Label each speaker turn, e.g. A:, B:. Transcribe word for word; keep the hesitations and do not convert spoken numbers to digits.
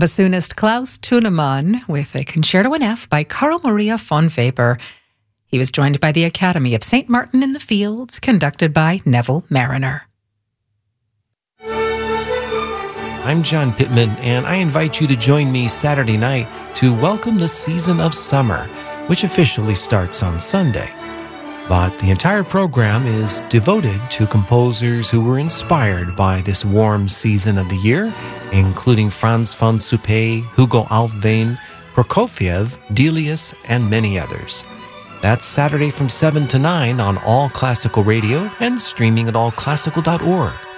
A: bassoonist Klaus Thunemann with a Concerto in F by Carl Maria von Weber. He was joined by the Academy of Saint Martin in the Fields, conducted by Neville Mariner.
B: I'm John Pittman, and I invite you to join me Saturday night to welcome the season of summer, which officially starts on Sunday. But the entire program is devoted to composers who were inspired by this warm season of the year, including Franz von Suppé, Hugo Alfvén, Prokofiev, Delius, and many others. That's Saturday from seven to nine on All Classical Radio and streaming at all classical dot org.